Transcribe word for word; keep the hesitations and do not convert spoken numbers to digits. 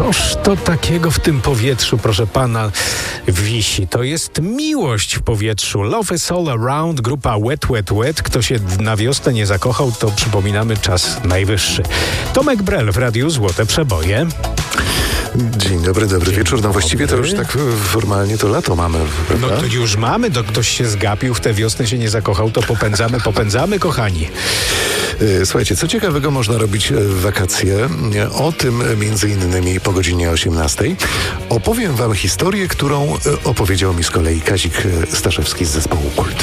Coż to takiego w tym powietrzu, proszę pana, wisi? To jest miłość w powietrzu. Love is all around, grupa Wet, Wet, Wet. Kto się na wiosnę nie zakochał, to przypominamy, czas najwyższy. Tomek Brel w Radiu Złote Przeboje. Dzień dobry, dobry Dzień wieczór. No dobry. Właściwie to już tak formalnie to lato mamy, prawda? No to już mamy, to ktoś się zgapił, w tę wiosnę się nie zakochał, to popędzamy, popędzamy, kochani. Słuchajcie, co ciekawego można robić w wakacje? O tym między innymi po godzinie osiemnastej opowiem wam historię, którą opowiedział mi z kolei Kazik Staszewski z zespołu Kult.